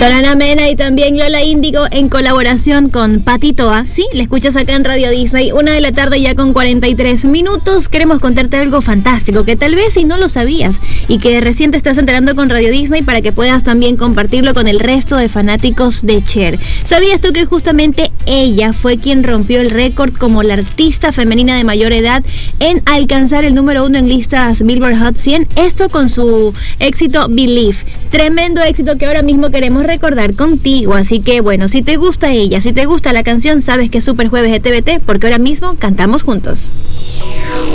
Sorana Mena y también Lola Índigo en colaboración con Pati Toa. Sí, la escuchas acá en Radio Disney, 1:00 ya con 43 minutos. Queremos contarte algo fantástico que tal vez si no lo sabías y que recién te estás enterando con Radio Disney para que puedas también compartirlo con el resto de fanáticos de Cher. ¿Sabías tú que justamente ella fue quien rompió el récord como la artista femenina de mayor edad en alcanzar el número 1 en listas Billboard Hot 100? Esto con su éxito Believe. Tremendo éxito que ahora mismo queremos recordar contigo. Así que bueno, si te gusta ella, si te gusta la canción, sabes que es Super Jueves de TVT porque ahora mismo cantamos juntos.